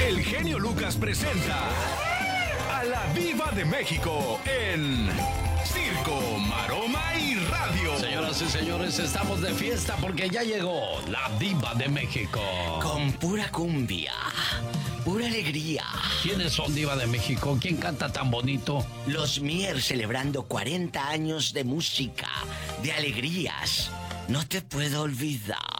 el genio Lucas presenta a la Diva de México en Circo, Maroma y Radio. Señoras y señores, estamos de fiesta porque ya llegó la Diva de México. Con pura cumbia, pura alegría. ¿Quiénes son Diva de México? ¿Quién canta tan bonito? Los Mier celebrando 40 años de música, de alegrías. No te puedo olvidar.